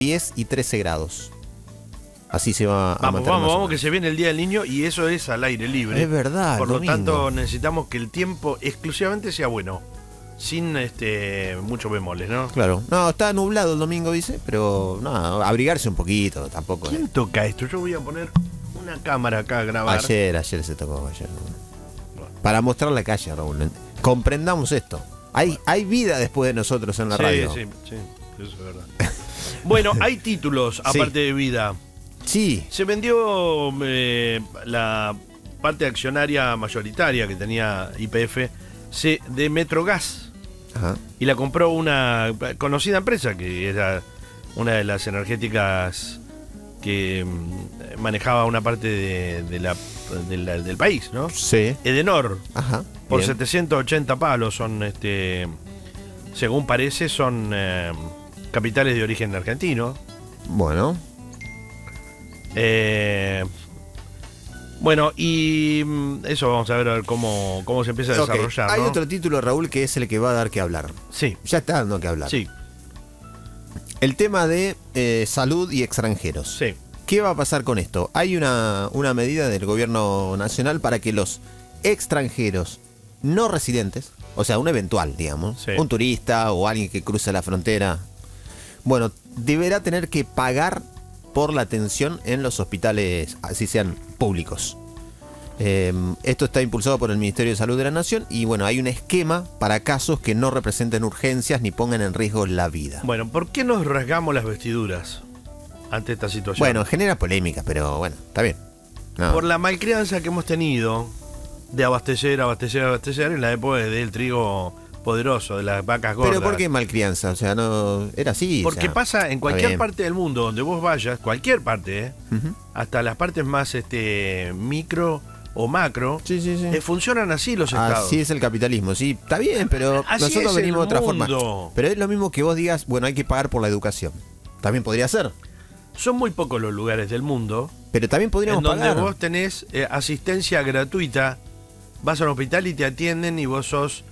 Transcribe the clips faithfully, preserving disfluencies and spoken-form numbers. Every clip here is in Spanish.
diez y trece grados. Así se va a Vamos, mantener. vamos, vamos, que se viene el Día del Niño y eso es al aire libre. Es verdad. Por lo domingo. tanto, necesitamos que el tiempo exclusivamente sea bueno. Sin este muchos bemoles, ¿no? Claro. No, está nublado el domingo, dice, pero no, abrigarse un poquito, tampoco. ¿Quién eh. toca esto? Yo voy a poner una cámara acá a grabar. Ayer, ayer se tocó, ayer. Para mostrar la calle, Raúl. Comprendamos esto. Hay, hay vida después de nosotros en la sí, radio. Sí, sí, eso es verdad. Bueno, hay títulos aparte Sí. de vida. Sí. Se vendió eh, la parte accionaria mayoritaria que tenía Y P F C de Metrogas. Ajá. Y la compró una conocida empresa que era una de las energéticas que mm, manejaba una parte de, de la, de la- del país, ¿no? Sí. Edenor, Ajá. por Bien. setecientos ochenta palos, son, este, según parece, son eh, capitales de origen argentino. Bueno. Eh, bueno, y mm, eso vamos a ver, a ver cómo, cómo se empieza a Ok. desarrollar, Hay ¿no? otro título, Raúl, que es el que va a dar que hablar. Sí, Ya está dando que hablar. sí, El tema de eh, salud y extranjeros. sí. ¿Qué va a pasar con esto? Hay una, una medida del gobierno nacional para que los extranjeros no residentes, o sea, un eventual, digamos, Sí. un turista o alguien que cruza la frontera, bueno, deberá tener que pagar por la atención en los hospitales, así sean públicos. Eh, esto está impulsado por el Ministerio de Salud de la Nación y bueno, hay un esquema para casos que no representen urgencias ni pongan en riesgo la vida. Bueno, ¿por qué nos rasgamos las vestiduras ante esta situación? Bueno, genera polémica, pero bueno, está bien. No. Por la malcrianza que hemos tenido de abastecer, abastecer, abastecer en la época del trigo poderoso, de las vacas gordas. Pero ¿por qué malcrianza? O sea, no era así. o Porque sea, pasa en está cualquier bien. parte del mundo donde vos vayas, cualquier parte, ¿eh? Ujú. hasta las partes más este micro o macro, Sí, sí, sí. eh, funcionan así los estados. Así es el capitalismo, sí, está bien, pero Así nosotros es venimos de el otra mundo. forma. Pero es lo mismo que vos digas, bueno, hay que pagar por la educación. También podría ser, Son muy pocos los lugares del mundo pero también podríamos en donde pagar. vos tenés eh, asistencia gratuita, vas a un hospital y te atienden y vos sos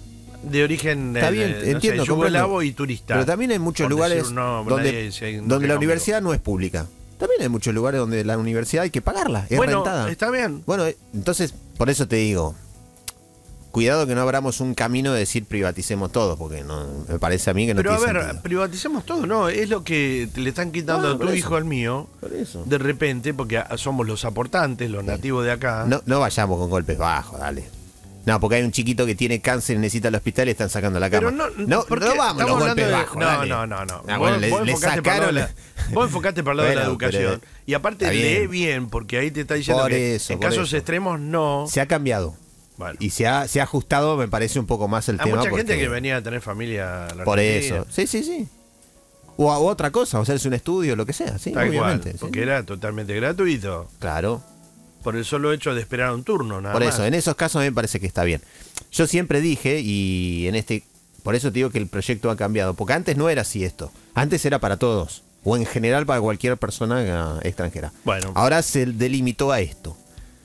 de origen Está eh, bien, de, no entiendo, sé, yugoslavo comprendo. y turista. Pero también hay muchos Por lugares decir un nombre, donde, nadie se- no donde se la conmigo. universidad no es pública. También hay muchos lugares donde la universidad hay que pagarla, es Bueno, rentada. está bien. Bueno, eh, entonces, por eso te digo, cuidado que no abramos un camino de decir privaticemos todo, porque no me parece a mí que no Pero a tiene ver, sentido. privaticemos todo, ¿no? Es lo que le están quitando Ah, a por tu eso. hijo al mío, Por eso. de repente, porque a- somos los aportantes, los nativos de acá. No, no vayamos con golpes bajos, dale. No, porque hay un chiquito que tiene cáncer y necesita el hospital y están sacando la cama. Pero no, no, porque no vamos estamos los golpes hablando de- bajos. No, dale. no, no, no. Ah, Vos- bueno, le, vos le enfocate por sacaron. el lado de la- Vos enfocate para el lado de la Bueno, educación. pero- Y aparte está lee bien. bien, porque ahí te está diciendo Por que eso, en por casos eso. extremos no. Se ha cambiado. Bueno, Y se ha, se ha ajustado, me parece, un poco más el hay tema. mucha gente porque- que venía a tener familia a la Por Argentina. eso. Sí, sí, sí. O, o otra cosa, o hacerse un estudio, lo que sea. Sí, Tal obviamente. cual, sí. porque era totalmente gratuito. Claro. Por el solo hecho de esperar un turno, nada Por más. eso, en esos casos a mí me parece que está bien. Yo siempre dije, y en este, por eso te digo que el proyecto ha cambiado, porque antes no era así esto. Antes era para todos, o en general para cualquier persona eh, extranjera. Bueno. Ahora se delimitó a esto.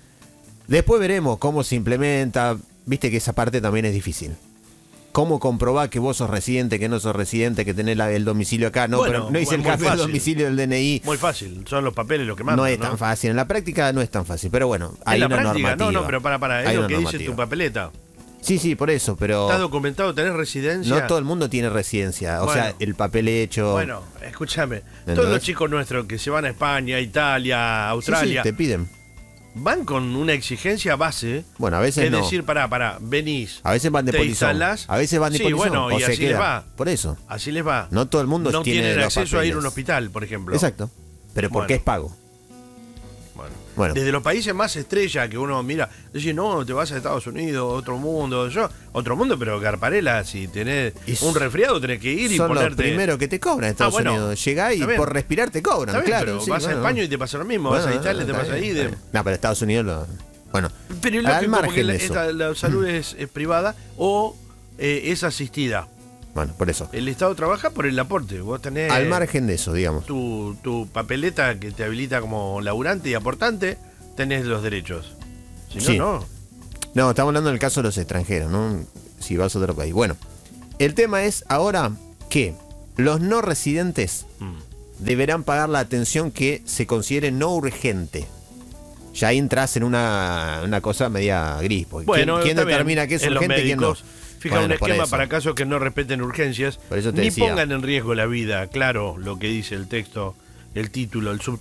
Después veremos cómo se implementa. Viste que esa parte también es difícil. ¿Cómo comprobar que vos sos residente, que no sos residente, que tenés la- el domicilio acá? No, Bueno, pero no hice el muy cambio del fácil. domicilio del D N I. Muy fácil, son los papeles los que mandan. No es tan fácil. En la práctica no es tan fácil. Pero bueno, hay En la una práctica, normativa. no, no, pero para, para, es Hay lo una que dice normativa. tu papeleta. Sí, sí, por eso, pero ¿Está documentado tener residencia? no todo el mundo tiene residencia. O Bueno. sea, el papel hecho. Bueno, escúchame. ¿Entendés? Todos los chicos nuestros que se van a España, Italia, Sí, sí, Australia, te piden. van con una exigencia base. Bueno, a veces Es no. decir, pará, pará, venís. A veces van de te polizón. instalás. A veces van de Sí, polizón. bueno, o y se así les queda. va. Por eso. Así les va. No todo el mundo no tiene tienen los acceso a ir a un papeles. hospital, por ejemplo. Exacto. Pero porque Bueno. es pago. Bueno. Bueno. Desde los países más estrella que uno mira, dice, no, te vas a Estados Unidos, otro mundo. Yo, otro mundo, pero Garparela, si tenés Y un resfriado, tenés que ir y Son los ponerte. primeros que te cobran en Estados Ah, bueno. Unidos. Llegás y Está bien. por respirar te cobran, Está bien, claro. pero sí, vas a bueno. España y te pasa lo mismo, Bueno, vas a Italia y te está pasa bien, ahí. está De... bien. No, pero Estados Unidos lo. Bueno. Pero es al lógico margen porque de la, eso. esta- la salud es, es privada o eh, es asistida. Bueno, por eso. El Estado trabaja por el aporte. Vos tenés Al margen de eso, digamos. tu, tu papeleta que te habilita como laburante y aportante, tenés los derechos. Si no, Sí. no. No, estamos hablando del caso de los extranjeros, ¿no? Si vas a otro país. Bueno, el tema es ahora que los no residentes Mm. deberán pagar la atención que se considere no urgente. Ya ahí entras en una, una cosa media gris. Porque Bueno, ¿quién, quién está determina bien. qué es En los urgente y quién no? médicos fija Bueno, un por esquema eso. para casos que no respeten urgencias, Por eso te ni decía. pongan en riesgo la vida. Claro, lo que dice el texto, el título, el subtítulo.